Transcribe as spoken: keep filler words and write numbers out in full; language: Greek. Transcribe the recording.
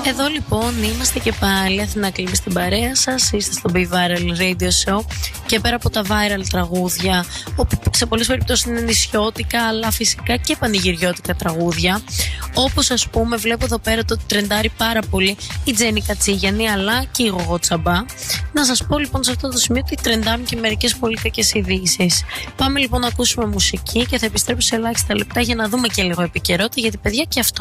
Εδώ λοιπόν είμαστε και πάλι, Αθηνά Κλίμα στην παρέα σας. Είστε στο Be Viral Radio Show. Και πέρα από τα viral τραγούδια, όπου σε πολλές περιπτώσεις είναι νησιώτικα, αλλά φυσικά και πανηγυριώτικα τραγούδια, όπως ας πούμε βλέπω εδώ πέρα το τρεντάρει πάρα πολύ η Τζέννη Κατσίγιανη, αλλά και η Γογό Τσαμπά. Να σας πω λοιπόν σε αυτό το σημείο ότι τρεντάρουν και μερικές πολύ κακές ειδήσεις. Πάμε λοιπόν να ακούσουμε μουσική και θα επιστρέψω σε ελάχιστα λεπτά για να δούμε και λίγο επικαιρότητα, γιατί παιδιά και αυτό